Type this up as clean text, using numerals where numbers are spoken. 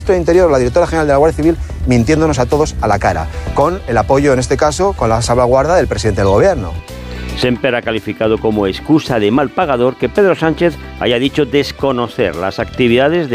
de Interior o la directora general de la Guardia Civil mintiéndonos a todos a la cara, con el apoyo, en este caso, con la salvaguarda del presidente del gobierno. Semper ha calificado como excusa de mal pagador que Pedro Sánchez haya dicho desconocer las actividades de